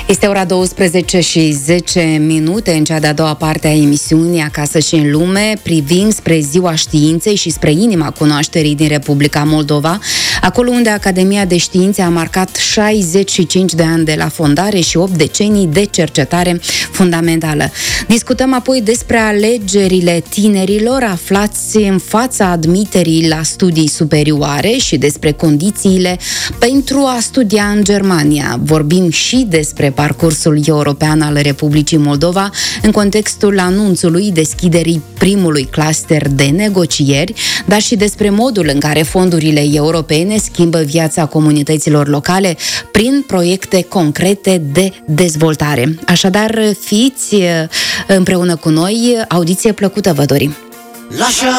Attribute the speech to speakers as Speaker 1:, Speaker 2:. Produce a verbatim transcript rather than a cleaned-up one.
Speaker 1: Este ora douăsprezece și zece minute în cea de-a doua parte a emisiunii Acasă și în lume. Privim spre Ziua Științei și spre inima cunoașterii din Republica Moldova, acolo unde Academia de Științe a marcat șaizeci și cinci de ani de la fondare și opt decenii de cercetare fundamentală. Discutăm apoi despre alegerile tinerilor aflați în fața admiterii la studii superioare și despre condițiile pentru a studia în Germania. Vorbim și despre parcursul european al Republicii Moldova în contextul anunțului deschiderii primului cluster de negocieri, dar și despre modul în care fondurile europene schimbă viața comunităților locale prin proiecte concrete de dezvoltare. Așadar, fiți împreună cu noi, audiție plăcută vă dorim!